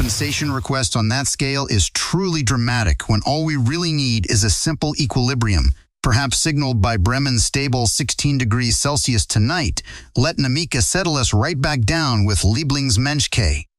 compensation request on that scale is truly dramatic when all we really need is a simple equilibrium, perhaps signaled by Bremen's stable 16 degrees Celsius tonight. Let Namika settle us right back down with Lieblingsmenschke.